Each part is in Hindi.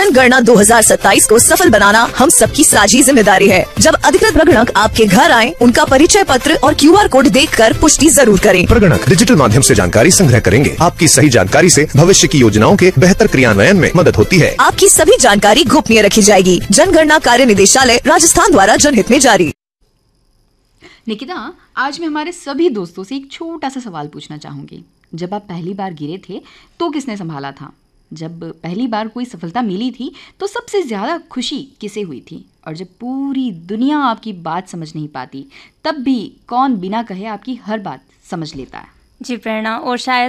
जनगणना 2027 को सफल बनाना हम सबकी साझी जिम्मेदारी है। जब अधिकृत प्रगणक आपके घर आए, उनका परिचय पत्र और QR कोड देखकर पुष्टि जरूर करें। प्रगणक डिजिटल माध्यम से जानकारी संग्रह करेंगे। आपकी सही जानकारी से भविष्य की योजनाओं के बेहतर क्रियान्वयन में मदद होती है। आपकी सभी जानकारी गोपनीय रखी जाएगी। जनगणना कार्य निदेशालय राजस्थान द्वारा जनहित में जारी। निकिता, आज मैं हमारे सभी दोस्तों से एक छोटा सा सवाल पूछना चाहूँगी। जब आप पहली बार गिरे थे तो किसने संभाला था? जब पहली बार कोई सफलता मिली थी तो सबसे ज़्यादा खुशी किसे हुई थी? और जब पूरी दुनिया आपकी बात समझ नहीं पाती, तब भी कौन बिना कहे आपकी हर बात समझ लेता है? जी प्रेरणा, और शायद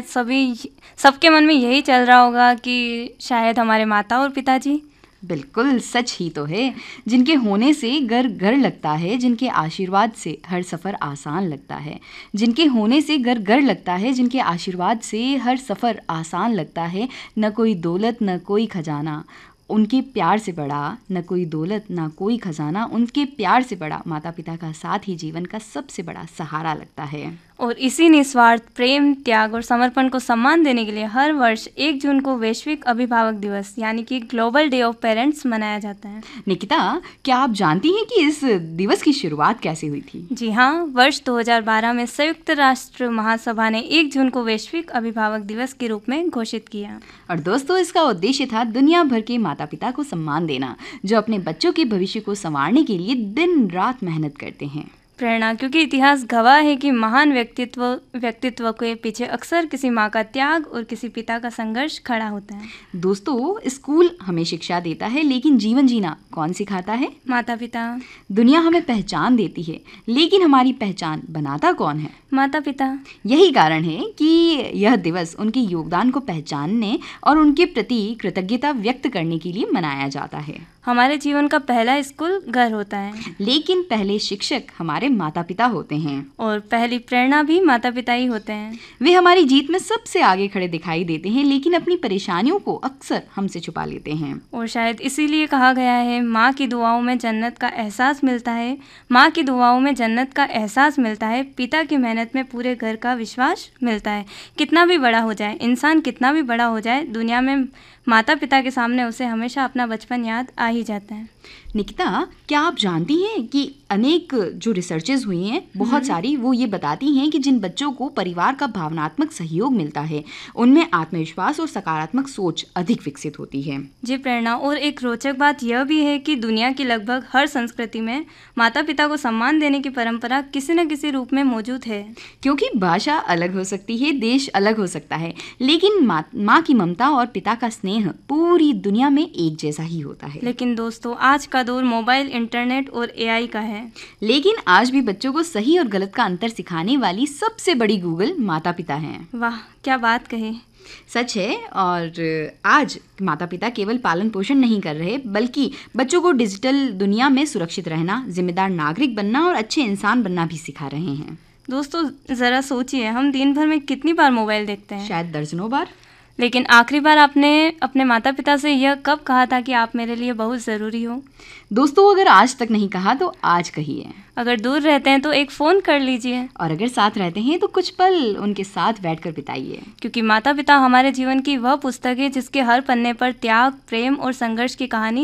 सबके मन में यही चल रहा होगा कि शायद हमारे माता और पिताजी। बिल्कुल सच ही तो है। जिनके होने से घर घर लगता है, जिनके आशीर्वाद से हर सफ़र आसान लगता है। जिनके होने से घर घर लगता है, जिनके आशीर्वाद से हर सफ़र आसान लगता है। न कोई दौलत न कोई खजाना, उनके प्यार से बड़ा न कोई दौलत ना कोई खजाना, उनके प्यार से बड़ा माता पिता का साथ ही जीवन का सबसे बड़ा सहारा लगता है। और इसी निस्वार्थ प्रेम, त्याग और समर्पण को सम्मान देने के लिए हर वर्ष 1 जून को वैश्विक अभिभावक दिवस यानी कि ग्लोबल डे ऑफ पेरेंट्स मनाया जाता है। निकिता, क्या आप जानती हैं कि इस दिवस की शुरुआत कैसे हुई थी? जी हाँ, वर्ष 2012 में संयुक्त राष्ट्र महासभा ने 1 जून को वैश्विक अभिभावक दिवस के रूप में घोषित किया। और दोस्तों, इसका उद्देश्य था दुनिया भर के माता पिता को सम्मान देना, जो अपने बच्चों के भविष्य को संवारने के लिए दिन रात मेहनत करते हैं। प्रेरणा, क्योंकि इतिहास गवाह है कि महान व्यक्तित्व के पीछे अक्सर किसी माँ का त्याग और किसी पिता का संघर्ष खड़ा होता है। दोस्तों, स्कूल हमें शिक्षा देता है, लेकिन जीवन जीना कौन सिखाता है? माता पिता। दुनिया हमें पहचान देती है, लेकिन हमारी पहचान बनाता कौन है? माता पिता। यही कारण है कि यह दिवस उनके योगदान को पहचानने और उनके प्रति कृतज्ञता व्यक्त करने के लिए मनाया जाता है। हमारे जीवन का पहला स्कूल घर होता है, लेकिन पहले शिक्षक हमारे माता पिता होते हैं। और पहली प्रेरणा भी माता पिता ही होते हैं। वे हमारी जीत में सबसे आगे खड़े दिखाई देते हैं, लेकिन अपनी परेशानियों को अक्सर हमसे छुपा लेते हैं। और शायद इसीलिए कहा गया है, माँ की दुआओं में जन्नत का एहसास मिलता है। माँ की दुआओं में जन्नत का एहसास मिलता है। पिता की मेहनत में पूरे घर का विश्वास मिलता है। कितना भी बड़ा हो जाए इंसान, कितना भी बड़ा हो जाए दुनिया में, माता पिता के सामने उसे हमेशा अपना बचपन याद आ ही जाता है। निकिता, क्या आप जानती हैं कि अनेक जो रिसर्चेज हुई हैं, बहुत सारी, वो ये बताती हैं कि जिन बच्चों को परिवार का भावनात्मक सहयोग मिलता है, उनमें आत्मविश्वास और सकारात्मक सोच अधिक विकसित होती है। जी प्रेरणा, और एक रोचक बात यह भी है कि दुनिया की लगभग हर संस्कृति में माता पिता को सम्मान देने की परंपरा किसी न किसी रूप में मौजूद है। क्योंकि भाषा अलग हो सकती है, देश अलग हो सकता है, लेकिन माँ की ममता और पिता का स्नेह पूरी दुनिया में एक जैसा ही होता है। लेकिन दोस्तों, आज का दौर मोबाइल, इंटरनेट और AI का है। लेकिन आज भी बच्चों को सही और गलत का अंतर सिखाने वाली सबसे बड़ी गूगल माता पिता हैं। वाह, क्या बात कही। सच है। और आज माता पिता केवल पालन पोषण नहीं कर रहे, बल्कि बच्चों को डिजिटल दुनिया में सुरक्षित रहना, जिम्मेदार नागरिक बनना और अच्छे इंसान बनना भी सिखा रहे हैं। दोस्तों, ज़रा सोचिए, हम दिन भर में कितनी बार मोबाइल देखते हैं? शायद दर्जनों बार। लेकिन आखिरी बार आपने अपने माता पिता से यह कब कहा था कि आप मेरे लिए बहुत ज़रूरी हो? दोस्तों, अगर आज तक नहीं कहा तो आज कहिए। अगर दूर रहते हैं तो एक फ़ोन कर लीजिए, और अगर साथ रहते हैं तो कुछ पल उनके साथ बैठकर बिताइए। क्योंकि माता पिता हमारे जीवन की वह पुस्तक है जिसके हर पन्ने पर त्याग, प्रेम और संघर्ष की कहानी